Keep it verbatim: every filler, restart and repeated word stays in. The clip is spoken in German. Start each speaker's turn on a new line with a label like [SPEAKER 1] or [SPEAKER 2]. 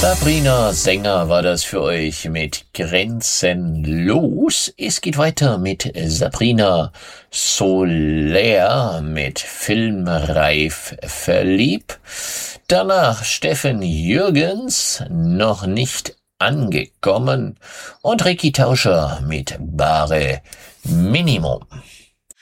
[SPEAKER 1] Sabrina Sänger war das für euch mit Grenzenlos. Es geht weiter mit Sabrina Soler mit Filmreif verliebt. Danach Steffen Jürgens, noch nicht angekommen. Und Ricky Tauscher mit Bare Minimum.